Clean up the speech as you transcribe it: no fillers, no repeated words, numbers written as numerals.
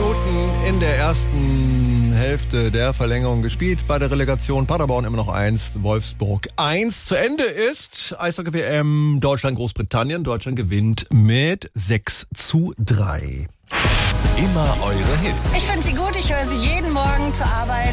Minuten in der ersten Hälfte der Verlängerung gespielt. Bei der Relegation Paderborn immer noch 1, Wolfsburg 1. Zu Ende ist Eishockey-WM Deutschland-Großbritannien. Deutschland gewinnt mit 6:3. Immer eure Hits. Ich finde sie gut, ich höre sie jeden Morgen zur Arbeit.